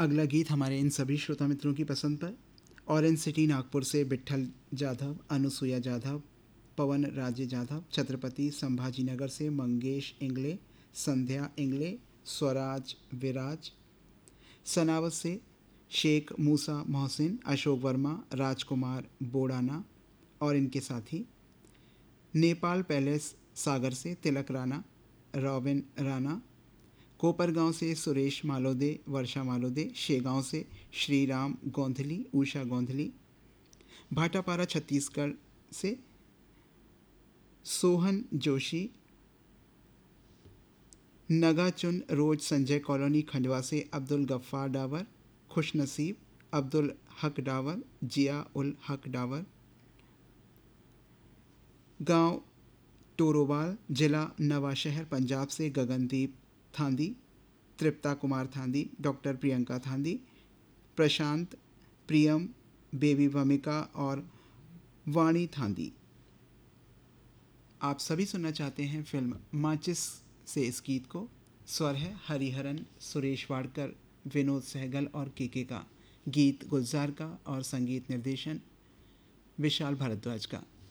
अगला गीत हमारे इन सभी श्रोता मित्रों की पसंद पर। ऑरेंज सिटी नागपुर से विट्ठल जाधव, अनुसुया जाधव, पवन राजे जाधव। छत्रपति संभाजीनगर से मंगेश इंगले, संध्या इंगले, स्वराज विराज। सनावत से शेख मूसा मोहसिन, अशोक वर्मा, राजकुमार बोड़ाना और इनके साथी। नेपाल पैलेस सागर से तिलक राणा, रॉबिन राणा। कोपरगांव से सुरेश मालोदे, वर्षा मालोदे। शेगांव से श्रीराम गोंधली, उषा गोंधली। भाटापारा छत्तीसगढ़ से सोहन जोशी। नगाचुन रोड संजय कॉलोनी खंडवा से अब्दुल गफ्फार डावर, खुशनसीब, अब्दुल हक डावर, जिया उल हक डावर। गांव टोरोवाल, जिला नवाशहर पंजाब से गगनदीप थांदी, तृप्ता कुमार थांदी, डॉक्टर प्रियंका थांदी, प्रशांत, प्रियम, बेबी भूमिका और वाणी थांदी। आप सभी सुनना चाहते हैं फिल्म माचिस से इस गीत को। स्वर है हरिहरन, सुरेश वाडकर, विनोद सहगल और केके का। गीत गुलजार का और संगीत निर्देशन विशाल भारद्वाज का।